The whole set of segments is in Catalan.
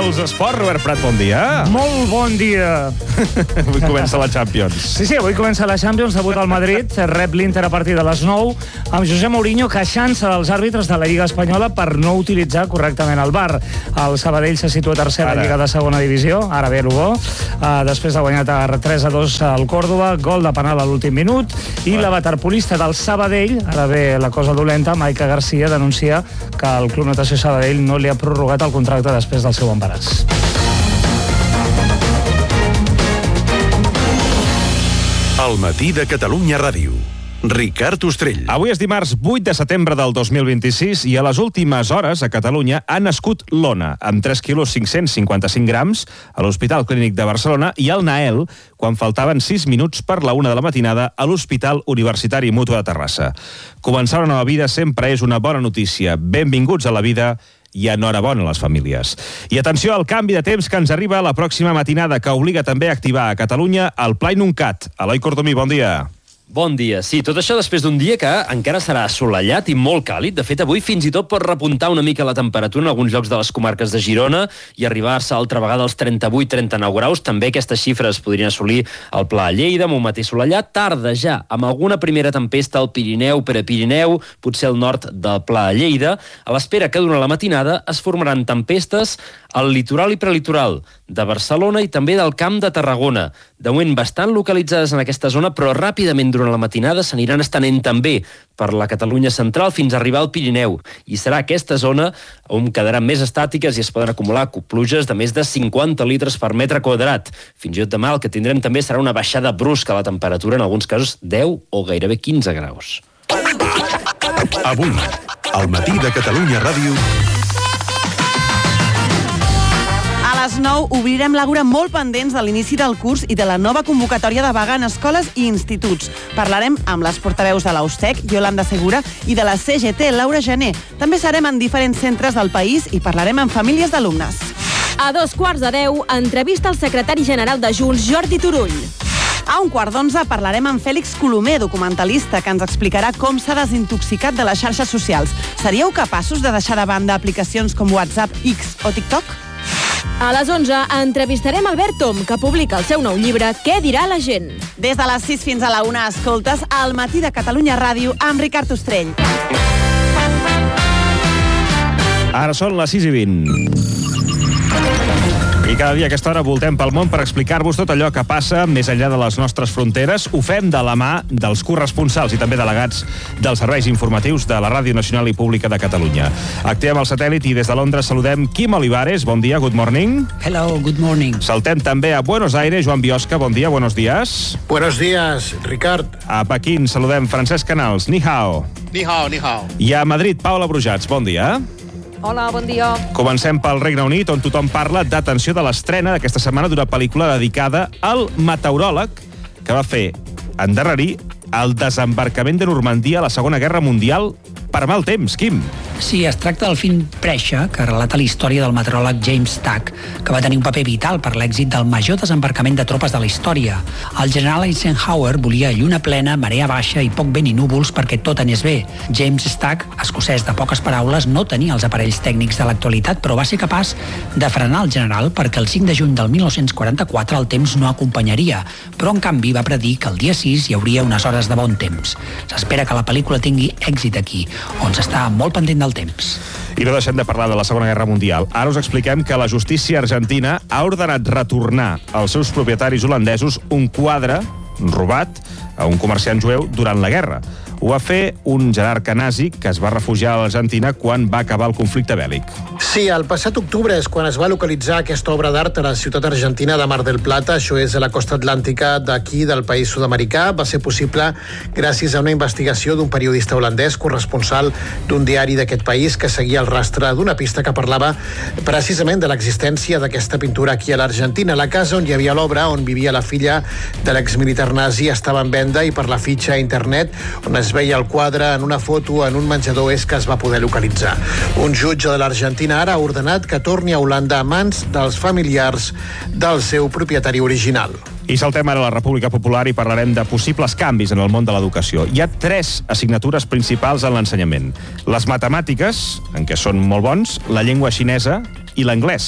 dels esports. Robert Prat, bon dia. Molt bon dia. Avui comença la Champions. Sí, avui comença la Champions, debut al Madrid, rep l'Inter a partir de les 9, amb José Mourinho queixant-se dels àrbitres de la Lliga Espanyola per no utilitzar correctament el VAR. El Sabadell se situa tercer a la Lliga de segona divisió, ara ve l'Ubó, després de guanyar 3-2 al Córdoba, gol de penal a l'últim minut, i la waterpolista del Sabadell, ara ve la cosa dolenta, Maica Garcia, denuncia que el Club Natació Sabadell no li ha prorrogat el contracte després del seu embaràs. El matí de Catalunya Ràdio. Ricard Ostrell. Avui és dimarts 8 de setembre del 2026 i a les últimes hores a Catalunya ha nascut l'Ona, amb 3 quilos 555 grams, a l'Hospital Clínic de Barcelona, i el Nael, quan faltaven 6 minuts per la 1 de la matinada, a l'Hospital Universitari Mutu de Terrassa. Començar una nova vida sempre és una bona notícia. Benvinguts a la vida i enhorabona a les famílies. I atenció al canvi de temps que ens arriba a la pròxima matinada, que obliga també a activar a Catalunya el Pla Inuncat. Eloi Cordomí, bon dia. Bon dia. Sí, tot això després d'un dia que encara serà assolellat i molt càlid. De fet, avui fins i tot pot repuntar una mica la temperatura en alguns llocs de les comarques de Girona i arribar-se altra vegada als 38-39 graus. També aquestes xifres podrien assolir el Pla a Lleida, amb un matí assolellat. Tarda ja, amb alguna primera tempesta al Pirineu, Prepirineu, potser al nord del Pla a Lleida. A l'espera que durant la matinada es formaran tempestes al litoral i prelitoral de Barcelona i també del Camp de Tarragona. De moment bastant localitzades en aquesta zona, però ràpidament durant la matinada s'aniran estenent també per la Catalunya central fins a arribar al Pirineu. I serà aquesta zona on quedaran més estàtiques i es poden acumular pluges de més de 50 litres per metre quadrat. Fins i tot demà el que tindrem també serà una baixada brusca a la temperatura, en alguns casos 10 o gairebé 15 graus. Avui, al matí de Catalunya Ràdio. A les 9 obrirem l'Àgora molt pendents de l'inici del curs i de la nova convocatòria de vaga en escoles i instituts. Parlarem amb les portaveus de l'Austec, Yolanda Segura, i de la CGT, Laura Gené. També serem en diferents centres del país i parlarem amb famílies d'alumnes. A 9:15, entrevista al secretari general de Junts, Jordi Turull. A 11:15 parlarem amb Fèlix Colomer, documentalista, que ens explicarà com s'ha desintoxicat de les xarxes socials. Seríeu capaços de deixar de banda aplicacions com WhatsApp, X o TikTok? A les 11 entrevistarem Albert Tom, que publica el seu nou llibre Què dirà la gent? Des de les 6 fins a la 1 escoltes El matí de Catalunya Ràdio amb Ricard Ostrell. Ara són les 6:20. I cada dia a aquesta hora voltem pel món per explicar-vos tot allò que passa més enllà de les nostres fronteres. Ho fem de la mà dels corresponsals i també delegats dels serveis informatius de la Ràdio Nacional i Pública de Catalunya. Activem el satèl·lit i des de Londres saludem Quim Olivares. Bon dia, good morning. Hello, good morning. Saltem també a Buenos Aires, Joan Biosca. Bon dia, buenos días. Buenos días, Ricard. A Pequín saludem Francesc Canals. Ni hao. Ni hao, ni hao. I a Madrid, Paula Brujats. Bon dia. Hola, bon dia. Comencem pel Regne Unit, on tothom parla d'atenció de l'estrena d'aquesta setmana d'una pel·lícula dedicada al meteoròleg que va fer endarrerir el desembarcament de Normandia a la Segona Guerra Mundial per mal temps. Quim? Sí, es tracta del film Pressure, que relata la història del meteoròleg James Stack, que va tenir un paper vital per l'èxit del major desembarcament de tropes de la història. El general Eisenhower volia lluna plena, marea baixa i poc vent i núvols perquè tot anés bé. James Stack, escocès de poques paraules, no tenia els aparells tècnics de l'actualitat, però va ser capaç de frenar el general perquè el 5 de juny del 1944 el temps no acompanyaria, però en canvi va predir que el dia 6 hi hauria unes hores de bon temps. S'espera que la pel·lícula tingui èxit aquí, on s'està molt pendent del temps. I no deixem de parlar de la Segona Guerra Mundial. Ara us expliquem que la justícia argentina ha ordenat retornar als seus propietaris holandesos un quadre robat a un comerciant jueu durant la guerra. Ho va fer un jerarca nazi que es va refugiar a l'Argentina quan va acabar el conflicte bèl·lic. Sí, el passat octubre és quan es va localitzar aquesta obra d'art a la ciutat argentina de Mar del Plata. Això és a la costa atlàntica d'aquí, del país sud-americà. Va ser possible gràcies a una investigació d'un periodista holandès, corresponsal d'un diari d'aquest país, que seguia el rastre d'una pista que parlava precisament de l'existència d'aquesta pintura aquí a l'Argentina. La casa on hi havia l'obra, on vivia la filla de l'exmilitar nazi, estava en venda i per la fitxa a internet, on es veia el quadre en una foto en un menjador, és que es va poder localitzar. Un jutge de l'Argentina ara ha ordenat que torni a Holanda a mans dels familiars del seu propietari original. I saltem ara a la República Popular i parlarem de possibles canvis en el món de l'educació. Hi ha 3 assignatures principals en l'ensenyament. Les matemàtiques, en què són molt bons, la llengua xinesa i l'anglès.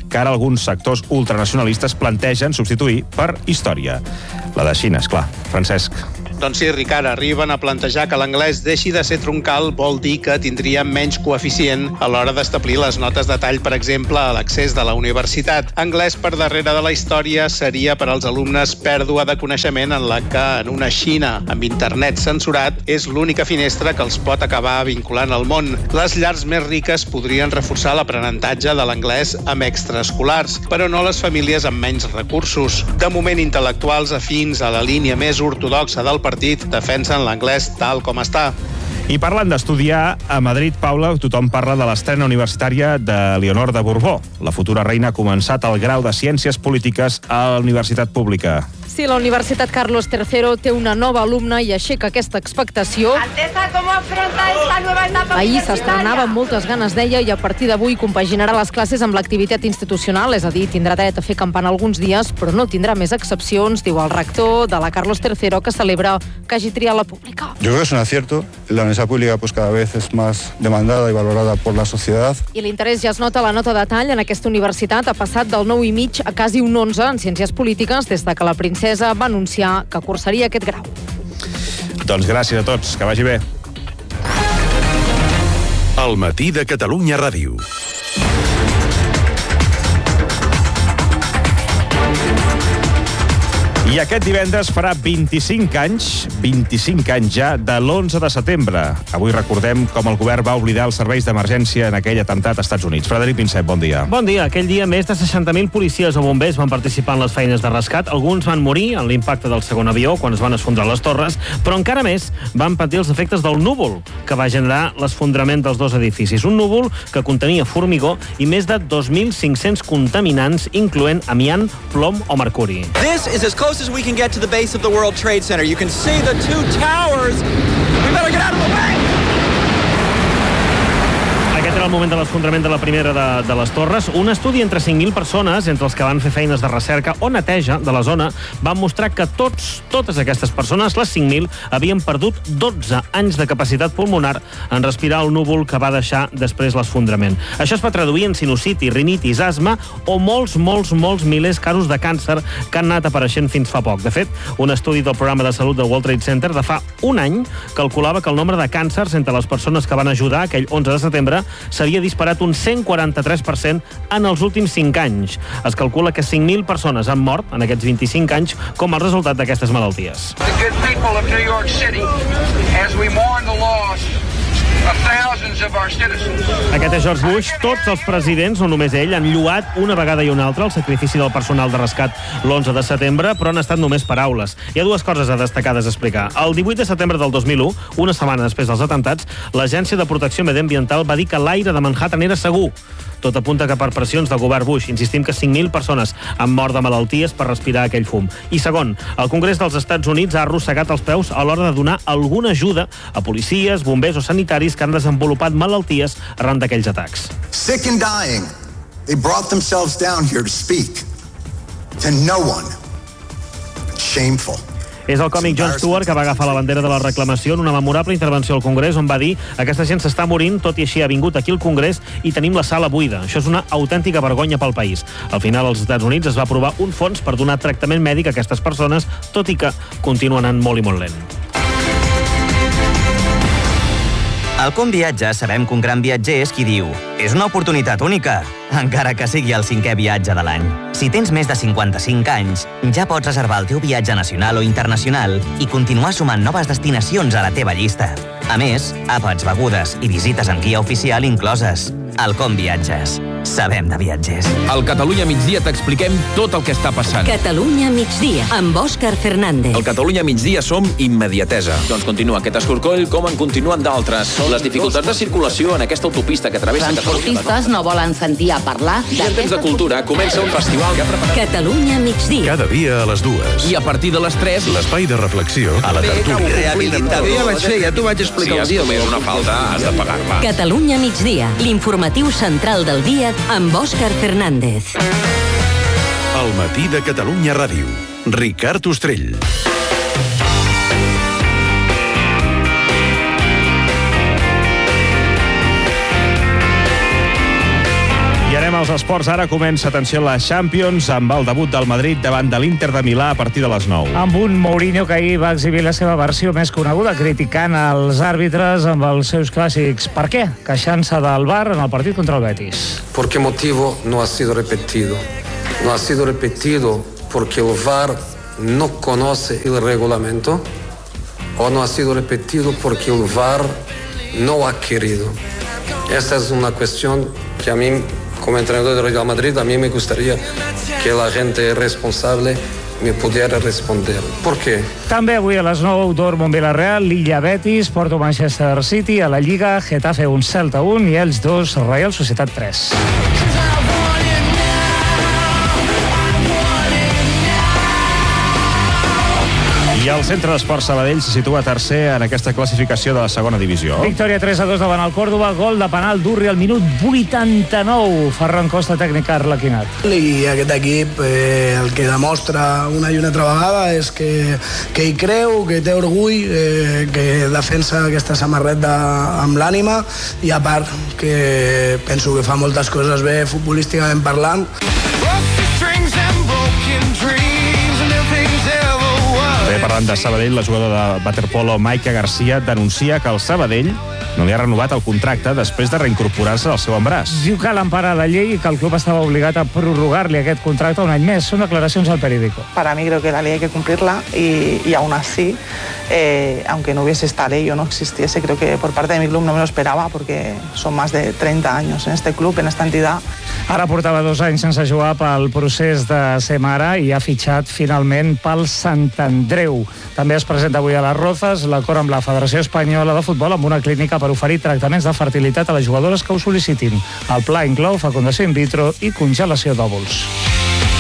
que ara alguns sectors ultranacionalistes plantegen substituir per història. La de Xina, esclar. Francesc. Doncs sí, Ricard, arriben a plantejar que l'anglès deixi de ser troncal vol dir que tindria menys coeficient a l'hora d'establir les notes de tall, per exemple, a l'accés de la universitat. Anglès per darrere de la història seria per als alumnes pèrdua de coneixement en la que en una Xina amb internet censurat és l'única finestra que els pot acabar vinculant al món. Les llars més riques podrien reforçar l'aprenentatge de l'anglès amb extraescolars, però no les famílies amb menys recursos. De moment, intel·lectuals afins a la línia més ortodoxa del partit defensen l'anglès tal com està. I parlant d'estudiar, a Madrid, Paula, tothom parla de l'estrena universitària de Leonor de Borbó. La futura reina ha començat el grau de Ciències Polítiques a la Universitat Pública. Sí, la Universitat Carlos III té una nova alumna i aixeca aquesta expectació. Alteza, ¿cómo afronta esta nueva etapa? Ahir s'estrenava amb moltes ganes, deia, i a partir d'avui compaginarà les classes amb l'activitat institucional, és a dir, tindrà dret a fer campana alguns dies, però no tindrà més excepcions, diu el rector de la Carlos III, que celebra que hagi triat la pública. Yo creo que es un acierto. La universidad pública pues cada vez es más demandada y valorada por la sociedad. I l'interès ja es nota a la nota de tall en aquesta universitat. Ha passat del 9,5 a quasi un 11 en Ciències Polítiques des de que la princesa va anunciar que cursaria aquest grau. Doncs gràcies a tots, que vagi bé. El matí de Catalunya Ràdio. I aquest divendres farà 25 anys ja, de l'11 de setembre. Avui recordem com el govern va oblidar els serveis d'emergència en aquell atemptat als Estats Units. Frederic Pinsep, bon dia. Bon dia. Aquell dia més de 60.000 policies o bombers van participar en les feines de rescat. Alguns van morir en l'impacte del segon avió quan es van esfondrar les torres, però encara més van patir els efectes del núvol que va generar l'esfondrament dels dos edificis. Un núvol que contenia formigó i més de 2.500 contaminants, incloent amiant, plom o mercuri. This is as close as we can get to the base of the World Trade Center. You can see the two towers. We better get out of the way! Aquest era el moment de l'esfondrament de la primera de les torres. Un estudi entre 5.000 persones, entre els que van fer feines de recerca o neteja de la zona, van mostrar que totes aquestes persones, les 5.000, havien perdut 12 anys de capacitat pulmonar en respirar el núvol que va deixar després l'esfondrament. Això es va traduir en sinusitis, rinitis, asma o molts milers casos de càncer que han anat apareixent fins fa poc. De fet, un estudi del programa de salut del World Trade Center de fa un any calculava que el nombre de càncers entre les persones que van ajudar aquell 11 de setembre s'havia disparat un 143% en els últims 5 anys. Es calcula que 5.000 persones han mort en aquests 25 anys com a resultat d'aquestes malalties. The good people of New York City, as we mourn the loss of thousands of our citizens. Aquest és George Bush. Tots els presidents, no només ell, han lloat una vegada i una altra el sacrifici del personal de rescat l'11 de setembre, però han estat només paraules. Hi ha dues coses destacades a explicar. El 18 de setembre del 2001, una setmana després dels atemptats, l'Agència de Protecció Mediambiental va dir que l'aire de Manhattan era segur. Tot apunta que per pressions del govern Bush, insistim que 5.000 persones han mort de malalties per respirar aquell fum. I segon, el Congrés dels Estats Units ha arrossegat els peus a l'hora de donar alguna ajuda a policies, bombers o sanitaris que han desenvolupat malalties arran d'aquells atacs. Sick and dying, they brought themselves down here to speak to no one. Shameful. És el còmic Jon Stewart que va agafar la bandera de la reclamació en una memorable intervenció al Congrés on va dir: aquesta gent s'està morint, tot i així ha vingut aquí al Congrés i tenim la sala buida. Això és una autèntica vergonya pel país. Al final, als Estats Units es va aprovar un fons per donar tractament mèdic a aquestes persones, tot i que continua anant molt i molt lent. Al Com Viatge sabem que un gran viatger és qui diu: és una oportunitat única, encara que sigui el 5è viatge de l'any. Si tens més de 55 anys, ja pots reservar el teu viatge nacional o internacional i continuar sumant noves destinacions a la teva llista. A més, àpats, begudes i visites amb guia oficial incloses. Al Com Viatges. Sabem de viatgers. Al Catalunya Migdia t'expliquem tot el que està passant. Catalunya Migdia, amb Òscar Fernández. Al Catalunya Migdia som immediatesa. Doncs continua aquest escorcoll com en continuen d'altres. Les dificultats de circulació en aquesta autopista que travessa Catalunya. Transportistes no volen sentir a parlar I en temps de cultura comença un festival que ha preparat... Catalunya Migdia. Cada dia a les 2. I a partir de les 3... L'espai de reflexió a la tertúlia. Ja vaig fer, ja t'ho vaig explicar el dia. Si has comès una falta, has de pagar-la. Catalunya Migdia, l'informatiu central del dia amb Òscar Fernández. El matí de Catalunya Ràdio. Ricard Ostrell. I anem Passem als esports. Ara comença, atenció, la Champions amb el debut del Madrid davant de l'Inter de Milà a partir de les 9. Amb un Mourinho que ahir va exhibir la seva versió més coneguda, criticant els àrbitres amb els seus clàssics. Per què? Queixant-se del VAR en el partit contra el Betis. ¿Por qué motivo no ha sido repetido? No ha sido repetido porque el VAR no conoce el reglamento o no ha sido repetido porque el VAR no ha querido. Esta es una cuestión que a mí, como entrenador del Real Madrid, a mí me gustaría que la gente responsable me pudiera responder. ¿Por qué? També avui a les 9, Dortmund Villarreal, Lilla Betis, Porto Manchester City, a la Lliga, Getafe 1, Celta 1 i ells 2, Real Societat 3. I el Centre d'Esports Sabadell se situa tercer en aquesta classificació de la segona divisió. Victòria 3-2 davant el Córdoba, gol de penal d'Urri al minut 89. Ferran Costa, tècnic arlequinat. I aquest equip el que demostra una i una altra vegada és que hi creu, que té orgull, que defensa aquesta samarreta amb l'ànima i a part que penso que fa moltes coses bé futbolísticament parlant. Bé, parlant de Sabadell, la jugadora de waterpolo Maika Garcia denuncia que el Sabadell no li ha renovat el contracte després de reincorporar-se al seu embràs. Diu que l'empara la llei i que el club estava obligat a prorrogar-li aquest contracte un any més. Són declaracions al Periódico. Para mí creo que la ley hay que cumplirla y aún así, aunque no hubiese esta ley o no existiese, creo que por parte de mi club no me lo esperaba porque son más de 30 años en este club, en esta entidad. Ara portava 2 anys sense jugar pel procés de ser mare i ha fitxat finalment pel Sant Andreu. També es presenta avui a les Rozas l'acord amb la Federació Espanyola de Futbol amb una clínica per oferir tractaments de fertilitat a les jugadores que ho sol·licitin. El pla inclou fecundació in vitro i congelació d'òvuls.